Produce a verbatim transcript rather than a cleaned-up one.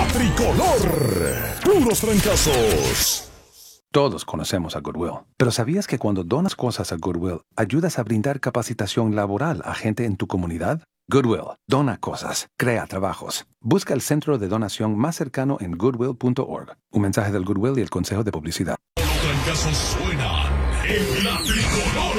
tricolor. Puros trancazos. Todos conocemos a Goodwill, pero ¿sabías que cuando donas cosas a Goodwill, ayudas a brindar capacitación laboral a gente en tu comunidad? Goodwill, dona cosas, crea trabajos. Busca el centro de donación más cercano en goodwill punto org. Un mensaje del Goodwill y el Consejo de Publicidad. Los trancazos suenan en la tricolor.